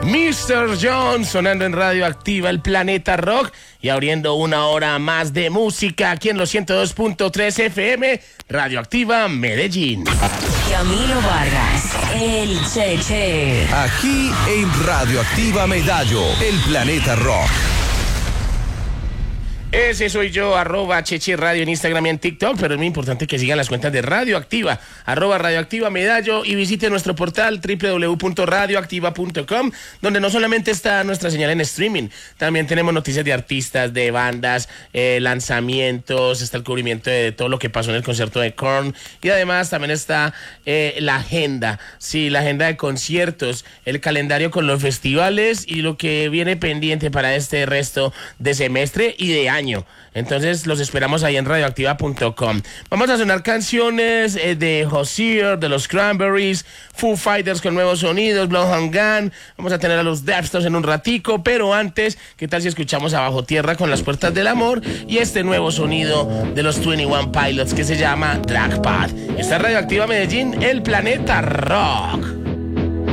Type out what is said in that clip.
Mr. John sonando en Radioactiva, el Planeta Rock, y abriendo una hora más de música aquí en los 102.3 FM, Radioactiva Medellín. Camilo Vargas, el Cheche. Aquí en Radioactiva Medallo, el Planeta Rock. Ese soy yo, @Cheche Radio en Instagram y en TikTok, pero es muy importante que sigan las cuentas de Radioactiva, @Radioactiva Medallo, y visiten nuestro portal www.radioactiva.com, donde no solamente está nuestra señal en streaming, también tenemos noticias de artistas, de bandas, lanzamientos, está el cubrimiento de todo lo que pasó en el concierto de Korn, y además también está la agenda, sí, la agenda de conciertos, el calendario con los festivales y lo que viene pendiente para este resto de semestre y de año. Entonces los esperamos ahí en radioactiva.com. Vamos a sonar canciones de Hozier, de los Cranberries, Foo Fighters con nuevos sonidos, Bloodhound Gang. Vamos a tener a los Depsters en un ratico, pero antes, ¿qué tal si escuchamos a Bajo Tierra con Las Puertas del Amor y este nuevo sonido de los 21 Pilots que se llama Drag Path? Está en Radioactiva Medellín, el Planeta Rock.